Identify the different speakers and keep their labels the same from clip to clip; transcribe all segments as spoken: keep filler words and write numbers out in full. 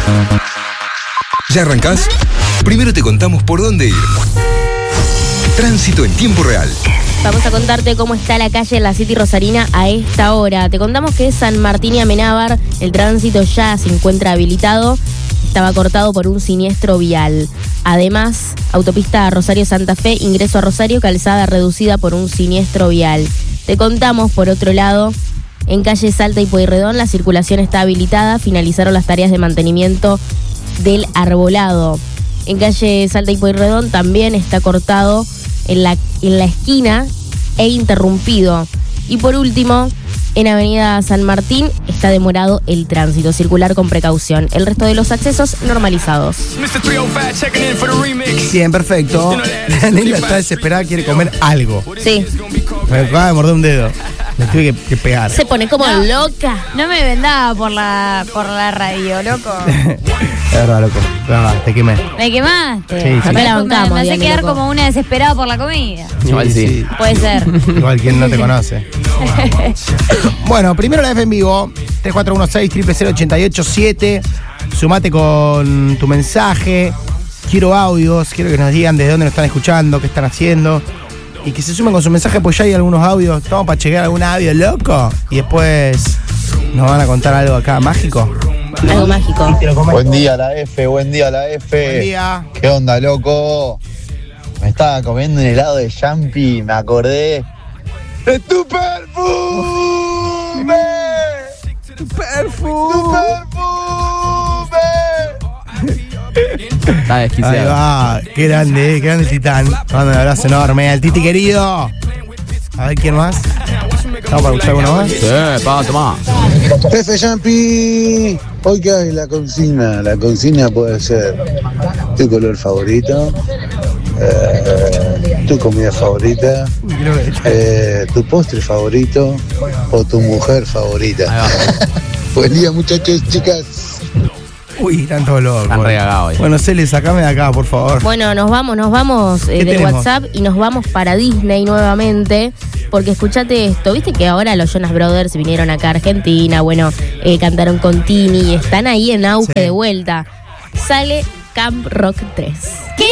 Speaker 1: ¿Ya arrancás? Primero te contamos por dónde ir. Tránsito en tiempo real.
Speaker 2: Vamos a contarte cómo está la calle en la City Rosarina a esta hora. Te contamos que San Martín y Amenábar, el tránsito ya se encuentra habilitado. Estaba cortado por un siniestro vial. Además, autopista Rosario-Santa Fe, ingreso a Rosario, calzada reducida por un siniestro vial. Te contamos, por otro lado, en calle Salta y Pueyrredón la circulación está habilitada. Finalizaron las tareas de mantenimiento del arbolado. En calle Salta y Pueyrredón también está cortado en la, en la esquina e interrumpido. Y por último, en Avenida San Martín está demorado el tránsito. Circular con precaución. El resto de los accesos normalizados.
Speaker 3: Bien, perfecto. La nena está desesperada, quiere comer algo.
Speaker 2: Sí.
Speaker 3: Me acaba de morder un dedo. Me tuve que, que pegar.
Speaker 2: Se pone como
Speaker 4: No.
Speaker 2: loca.
Speaker 4: No me vendaba por la por la radio, loco.
Speaker 3: Es verdad, loco. Es verdad, te quemé.
Speaker 4: Me quemaste.
Speaker 3: Sí, sí.
Speaker 4: Me,
Speaker 2: La
Speaker 4: me,
Speaker 2: bancamos,
Speaker 4: me hace
Speaker 2: Diane,
Speaker 4: quedar
Speaker 2: loco.
Speaker 4: como una desesperada por la comida.
Speaker 5: Igual sí.
Speaker 4: Puede ser.
Speaker 3: Igual quien no te conoce. Bueno, primero la F en vivo. tres cuatro uno seis, cero cero ocho ocho siete. Sumate con tu mensaje. Quiero audios. Quiero que nos digan desde dónde nos están escuchando, qué están haciendo. Y que se sumen con su mensaje, pues ya hay algunos audios. Estamos para chequear algún audio loco. Y después nos van a contar algo acá mágico.
Speaker 2: Algo mágico.
Speaker 6: Buen día la F, buen día la F.
Speaker 3: Buen día.
Speaker 6: ¿Qué onda, loco? Me estaba comiendo un helado de champi, me acordé. ¡De tu perfume! ¡Tu perfume! ¡Tu perfume!
Speaker 5: Está
Speaker 3: Ahí
Speaker 5: desquiciado.
Speaker 3: va, qué grande, eh, qué grande el Titán. Mando un abrazo enorme al Titi querido. A ver quién más. ¿Estamos para escuchar uno más?
Speaker 5: Sí, pa, tomá.
Speaker 6: F Champi, hoy que hay la consigna. La consigna puede ser tu color favorito, eh, tu comida favorita,
Speaker 3: Uy, creo que-
Speaker 6: eh, tu postre favorito o tu mujer favorita.
Speaker 5: Ahí va.
Speaker 6: Buen día, muchachos, chicas.
Speaker 3: Uy, están todos locos.
Speaker 5: Están regagados ahí.
Speaker 3: Bueno, Cele, sacame de acá, por favor.
Speaker 2: Bueno, nos vamos, nos vamos eh,
Speaker 3: ¿Qué
Speaker 2: del
Speaker 3: tenemos?
Speaker 2: WhatsApp y nos vamos para Disney nuevamente. Porque escuchate esto, viste que ahora los Jonas Brothers vinieron acá a Argentina, bueno, eh, cantaron con Tini y están ahí en auge
Speaker 3: Sí.
Speaker 2: de vuelta. Sale Camp Rock tres.
Speaker 4: ¿Qué?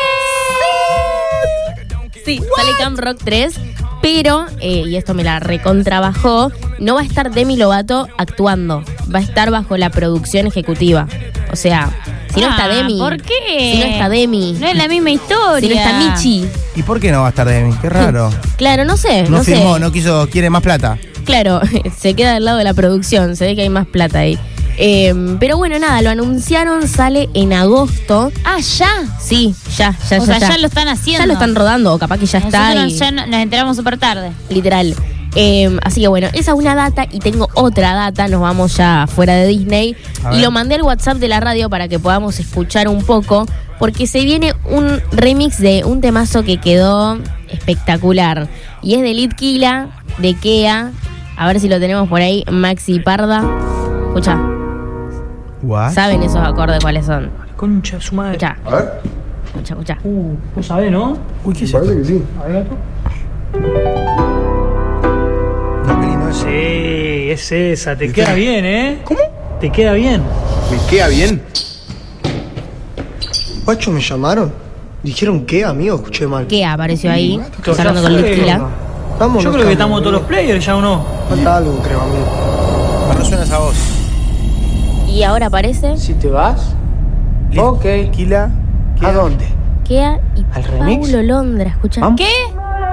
Speaker 2: Sí, sale Camp Rock tres, pero, eh, y esto me la recontrabajó, no va a estar Demi Lovato actuando, va a estar bajo la producción ejecutiva. O sea, si no
Speaker 4: Ah,
Speaker 2: está Demi,
Speaker 4: ¿por qué?
Speaker 2: si no está Demi,
Speaker 4: No es la misma historia.
Speaker 2: si no está Michi,
Speaker 3: ¿Y por qué no va a estar Demi? Qué raro.
Speaker 2: claro, no sé,
Speaker 3: No,
Speaker 2: no,
Speaker 3: firmó,
Speaker 2: sé.
Speaker 3: no quiso, quiere más plata.
Speaker 2: Claro, se queda al lado de la producción, se ve que hay más plata ahí. Eh, pero bueno, nada, lo anunciaron, sale en agosto.
Speaker 4: Ah, ya.
Speaker 2: Sí, ya, ya,
Speaker 4: O
Speaker 2: ya.
Speaker 4: sea, ya lo están haciendo.
Speaker 2: Ya lo están rodando, o capaz que ya está.
Speaker 4: Nosotros
Speaker 2: y-
Speaker 4: ya no- nos enteramos súper tarde.
Speaker 2: Literal. Eh, así que bueno, esa es una data y tengo otra data, nos vamos ya fuera de Disney.
Speaker 3: A
Speaker 2: Y
Speaker 3: ver.
Speaker 2: lo mandé al WhatsApp de la radio para que podamos escuchar un poco, porque se viene un remix de un temazo que quedó espectacular. Y es de Litkila, de Kea. A ver si lo tenemos por ahí, Maxi Parda. Escucha,
Speaker 3: What?
Speaker 2: ¿saben esos acordes cuáles son?
Speaker 7: Concha de su madre.
Speaker 2: Escucha,
Speaker 6: A ver.
Speaker 2: escucha, escucha.
Speaker 7: Uh, vos sabés, ¿no?
Speaker 3: Uy, ¿qué es esto?
Speaker 6: Parece que sí.
Speaker 7: A ver, gato.
Speaker 3: No, qué lindo eso.
Speaker 7: Sí, es esa. Te queda bien, ¿eh? ¿Cómo? Te queda bien.
Speaker 8: ¿Me queda bien?
Speaker 9: Guacho, ¿me llamaron? ¿Dijeron qué, amigo? Escuché mal.
Speaker 2: Kea apareció ahí,
Speaker 7: Esto ya
Speaker 2: hablando con
Speaker 7: fue.
Speaker 2: Litkila.
Speaker 9: Vamos,
Speaker 7: Yo creo que estamos todos los players, ¿ya o no?
Speaker 9: Falta algo, creo, amigo.
Speaker 3: Cuando suena esa voz.
Speaker 2: Y ahora aparece
Speaker 7: Si te vas. Ok.
Speaker 3: Kila.
Speaker 7: ¿A dónde?
Speaker 2: Kea y
Speaker 7: ¿Al remix?
Speaker 2: Paulo Londra, escucha.
Speaker 7: Vamos.
Speaker 4: ¿Qué?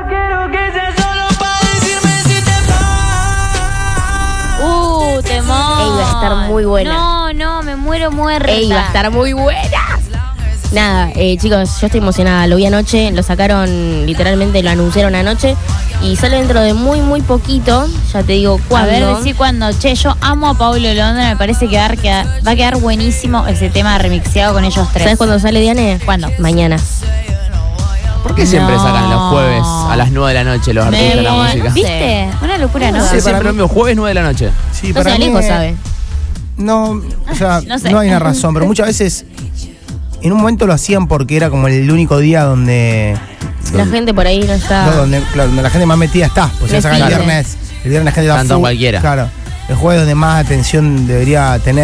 Speaker 4: Uh, temón.
Speaker 2: Ey, va a estar muy buena.
Speaker 4: No, no, me muero muerta.
Speaker 2: Ey, va a estar muy buena. Nada, eh, chicos, yo estoy emocionada. Lo vi anoche, lo sacaron, literalmente lo anunciaron anoche. Y sale dentro de muy, muy poquito. Ya te digo
Speaker 4: A
Speaker 2: cuándo.
Speaker 4: ver, decí cuándo. Che, yo amo a Paulo Londra. Me parece que va a quedar, va a quedar buenísimo ese tema remixeado con ellos tres.
Speaker 2: ¿Sabes cuándo sale, Diane?
Speaker 4: ¿Cuándo?
Speaker 2: Mañana.
Speaker 5: ¿Por qué siempre
Speaker 4: No.
Speaker 5: sacan los jueves a las nueve de la noche los artistas de la
Speaker 4: Me-
Speaker 5: música?
Speaker 4: ¿Viste? Una locura, ¿no?
Speaker 5: Sí,
Speaker 3: para
Speaker 5: siempre
Speaker 3: mí-
Speaker 5: lo mismo, jueves nueve de la noche.
Speaker 3: Sí,
Speaker 2: No
Speaker 3: para
Speaker 2: sé,
Speaker 3: mí
Speaker 2: Alejo
Speaker 3: es-
Speaker 2: sabe.
Speaker 3: No, o sea,
Speaker 4: No sé.
Speaker 3: no hay una razón, pero muchas veces en un momento lo hacían porque era como el único día donde,
Speaker 2: La gente por ahí no está.
Speaker 3: no, donde, claro, donde la gente más metida está. Pues ya
Speaker 2: Me
Speaker 3: sacan el
Speaker 2: pide.
Speaker 3: viernes, el viernes la gente va
Speaker 5: Tanto
Speaker 3: full,
Speaker 5: cualquiera.
Speaker 3: Claro, el jueves donde más atención debería tener.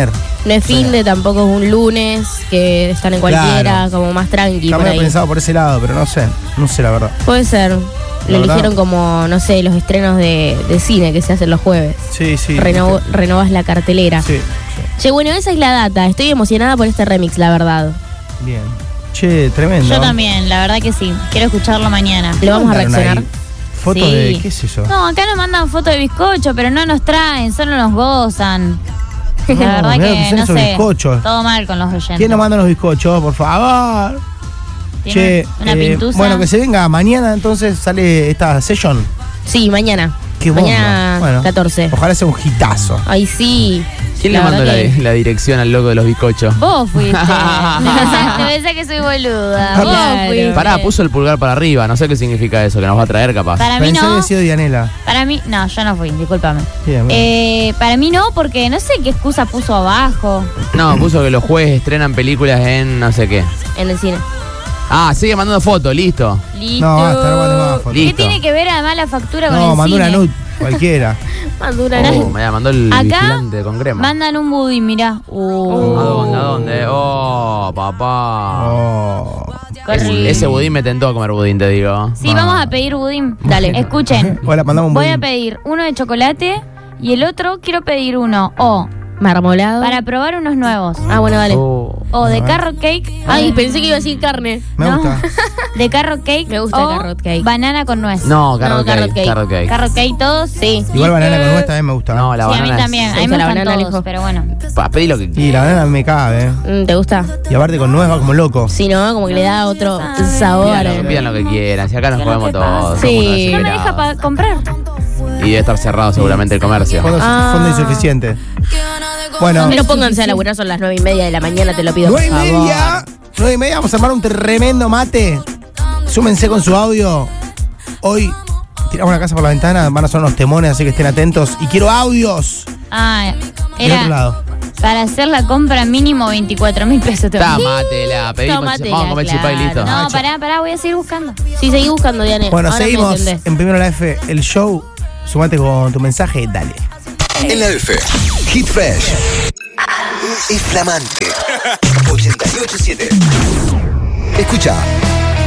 Speaker 2: No es fin de, tampoco es un lunes, que están en cualquiera,
Speaker 3: Claro.
Speaker 2: como más tranqui
Speaker 3: Está
Speaker 2: por
Speaker 3: medio
Speaker 2: ahí.
Speaker 3: pensado por ese lado, pero no sé. No sé la verdad.
Speaker 2: Puede ser. Lo
Speaker 3: La verdad.
Speaker 2: eligieron como, no sé, los estrenos de, de cine que se hacen los jueves.
Speaker 3: Sí, sí.
Speaker 2: Reno- renovas la cartelera.
Speaker 3: Sí,
Speaker 2: Che, bueno, esa es la data. Estoy emocionada por este remix, la verdad.
Speaker 3: bien. Che, tremendo.
Speaker 4: Yo también, la verdad que sí. Quiero escucharlo mañana.
Speaker 2: ¿Lo vamos a
Speaker 3: Mandaron
Speaker 2: reaccionar?
Speaker 3: ahí Fotos
Speaker 4: Sí.
Speaker 3: de. ¿Qué es eso?
Speaker 4: No, acá nos mandan fotos de bizcocho, pero no nos traen, solo nos gozan. La
Speaker 3: No,
Speaker 4: verdad
Speaker 3: mirá lo que
Speaker 4: que
Speaker 3: son
Speaker 4: no
Speaker 3: esos
Speaker 4: sé.
Speaker 3: bizcochos.
Speaker 4: Todo mal con los oyentes.
Speaker 3: ¿Quién nos manda los bizcochos, por favor?
Speaker 4: ¿Tiene
Speaker 3: Che,
Speaker 4: una
Speaker 3: eh,
Speaker 4: pintusa?
Speaker 3: bueno, que se venga mañana, entonces sale esta session.
Speaker 2: Sí, mañana.
Speaker 3: Qué bomba.
Speaker 2: Mañana
Speaker 3: Bueno,
Speaker 2: catorce.
Speaker 3: Ojalá sea un hitazo.
Speaker 2: Ay, sí.
Speaker 5: ¿Quién le
Speaker 2: La
Speaker 5: mandó la,
Speaker 2: verdad que-
Speaker 5: la dirección al loco de los bizcochos?
Speaker 4: Vos fuiste. Te pensás- te pensás que soy boluda. Vos
Speaker 2: Claro.
Speaker 4: fuiste.
Speaker 5: Pará, puso el pulgar para arriba. No sé qué significa eso, que nos va a traer capaz.
Speaker 4: Para mí
Speaker 3: Pensé que
Speaker 4: no.
Speaker 3: había sido Dianela.
Speaker 4: Para mí, no, yo no fui, discúlpame.
Speaker 3: Bien, bien.
Speaker 4: Eh, para mí no, porque no sé qué excusa puso abajo.
Speaker 5: No, puso que los jueves estrenan películas en no sé qué.
Speaker 2: En el cine.
Speaker 5: Ah, sigue mandando fotos, listo.
Speaker 4: Listo.
Speaker 3: No, basta, no mande más fotos.
Speaker 4: ¿Qué
Speaker 5: Listo.
Speaker 4: tiene que ver además la factura con
Speaker 3: No,
Speaker 4: el
Speaker 3: mandó
Speaker 4: cine?
Speaker 3: una nude, cualquiera.
Speaker 2: Mandura.
Speaker 5: Oh, me mandó el
Speaker 4: Acá
Speaker 5: vigilante con crema.
Speaker 4: mandan un budín, mirá. Uh,
Speaker 5: ¿A dónde? ¿A dónde? Oh, papá.
Speaker 3: Oh.
Speaker 4: qué
Speaker 5: Es-
Speaker 4: rico.
Speaker 5: ese budín me tentó a comer budín, te digo.
Speaker 4: Sí, vamos a pedir budín.
Speaker 2: Dale.
Speaker 4: Escuchen.
Speaker 3: Hola, mandamos un
Speaker 4: Voy a
Speaker 3: budín.
Speaker 4: pedir uno de chocolate y el otro quiero pedir uno o
Speaker 2: Marmolado.
Speaker 4: para probar unos nuevos.
Speaker 2: Ah, bueno, dale.
Speaker 5: Oh.
Speaker 4: O de
Speaker 3: A ver.
Speaker 4: carrot cake.
Speaker 2: Ay,
Speaker 4: o-
Speaker 2: pensé que iba a decir carne.
Speaker 3: Me
Speaker 4: ¿no?
Speaker 3: gusta.
Speaker 4: De carrot cake.
Speaker 2: Me gusta el
Speaker 4: o
Speaker 2: carrot cake.
Speaker 4: Banana con nuez.
Speaker 5: No, carrot
Speaker 2: No, carrot
Speaker 5: cake.
Speaker 2: cake.
Speaker 5: Carrot cake.
Speaker 4: Carrot cake todos.
Speaker 2: Sí.
Speaker 3: Igual banana con nuez también me gusta.
Speaker 5: No, la
Speaker 4: Sí, a
Speaker 5: banana.
Speaker 4: mí
Speaker 5: es-
Speaker 4: también. A
Speaker 2: ¿Te
Speaker 4: mí
Speaker 2: gusta
Speaker 4: me
Speaker 2: la
Speaker 4: gustan
Speaker 2: banana,
Speaker 4: todos,
Speaker 2: Alejo?
Speaker 4: pero bueno.
Speaker 5: Pa, pedí lo que
Speaker 3: Y
Speaker 5: quieras.
Speaker 3: la banana me cabe, eh.
Speaker 2: Mm, ¿Te gusta?
Speaker 3: Y aparte con nuez va como loco.
Speaker 2: Sí, ¿no? Como que le da otro sabor.
Speaker 5: Pidan lo, pidan lo que quieran. Si acá nos
Speaker 4: ¿Qué es lo
Speaker 5: comemos
Speaker 4: que
Speaker 5: todos.
Speaker 4: pasa?
Speaker 2: Sí.
Speaker 5: somos unos
Speaker 4: No me
Speaker 5: desesperados.
Speaker 4: deja pa- comprar.
Speaker 5: Y debe estar cerrado seguramente el comercio.
Speaker 3: Fondo,
Speaker 2: Ah.
Speaker 3: fondo insuficiente. Bueno,
Speaker 2: Pero pónganse a laburar, son las nueve y media de la mañana, te lo pido.
Speaker 3: nueve y
Speaker 2: por favor.
Speaker 3: media. Nueve y media, vamos a armar un tremendo mate. Súmense con su audio. Hoy tiramos la casa por la ventana, van a sonar unos temones, así que estén atentos. Y quiero audios.
Speaker 4: Ah,
Speaker 3: Del otro
Speaker 4: era
Speaker 3: lado.
Speaker 4: para hacer la compra mínimo veinticuatro mil pesos. te
Speaker 5: Está,
Speaker 4: voy a-
Speaker 5: mátela. Pedimos,
Speaker 2: Tómatela,
Speaker 5: vamos a comer chipá y listo.
Speaker 2: claro.
Speaker 4: No, pará, pará, voy a seguir buscando.
Speaker 2: Sí, seguí buscando, Diane.
Speaker 3: Bueno,
Speaker 2: Ahora me
Speaker 3: seguimos
Speaker 2: entendés.
Speaker 3: en Primero la F, el show. Sumate con tu mensaje, dale.
Speaker 1: En la F. Hit Fresh. Es flamante. ochenta y ocho siete. Escucha.